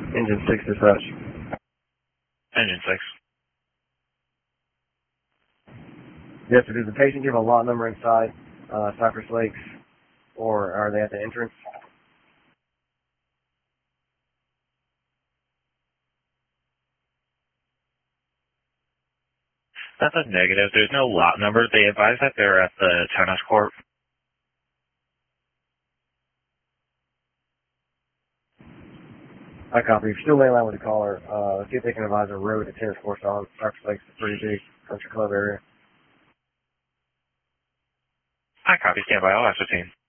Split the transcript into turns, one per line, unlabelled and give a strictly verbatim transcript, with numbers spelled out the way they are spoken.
Engine six dispatch.
Engine six.
Yes, sir. Does the patient give a lot number inside uh, Cypress Lakes, or are they at the entrance?
That's a negative. There's no lot number. They advise that they're at the tennis court.
I copy. If you're still laying line with the caller, uh, see if they can advise a road at tennis courts on. Cypress Lakes is a pretty big country club area.
I copy. Stand by. I'll ask the team.